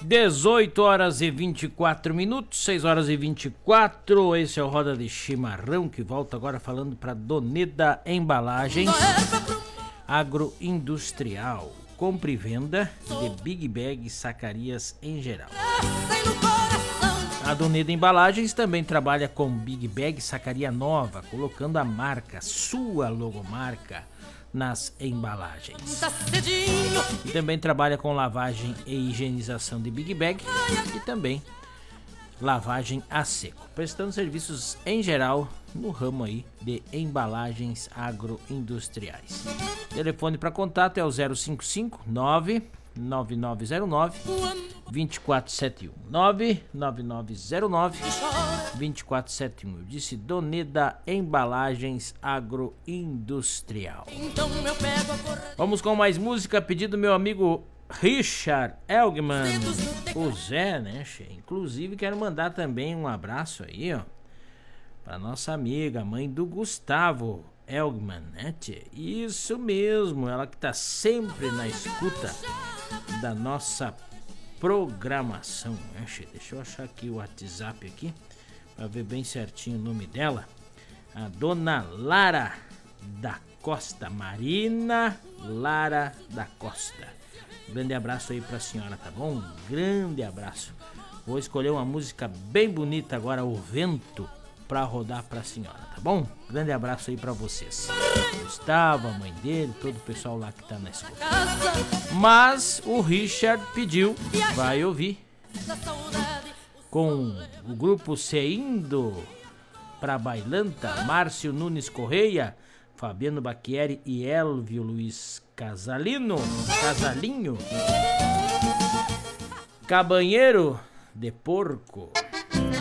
18 horas e 24 minutos, 6 horas e 24. Esse é o Roda de Chimarrão, que volta agora falando para Doneda Embalagens Agroindustrial. Compra e venda de Big Bag e sacarias em geral. A Doneda Embalagens também trabalha com Big Bag sacaria nova, colocando a marca, sua logomarca, nas embalagens. E também trabalha com lavagem e higienização de Big Bag e também lavagem a seco, prestando serviços em geral no ramo aí de embalagens agroindustriais. Telefone para contato é o 055 99909 2471 99909 2471. Eu disse Doneda Embalagens Agroindustrial. Vamos com mais música, pedido do meu amigo Richard Elgman, o Zé, né, che? Inclusive quero mandar também um abraço aí, ó, pra nossa amiga, mãe do Gustavo Elgman, né, tchê? Isso mesmo, ela que tá sempre na escuta da nossa programação, né, che? Deixa eu achar aqui o WhatsApp aqui pra ver bem certinho o nome dela. A dona Lara da Costa, Marina Lara da Costa. Grande abraço aí pra senhora, tá bom? Um grande abraço. Vou escolher uma música bem bonita agora, O Vento, pra rodar pra senhora, tá bom? Grande abraço aí pra vocês. Gustavo, a mãe dele, todo o pessoal lá que tá na escola. Mas o Richard pediu, vai ouvir, com o grupo Seindo pra Bailanta, Márcio Nunes Correia, Fabiano Bacchieri e Elvio Luiz Casalinho, Cabanheiro de Porco.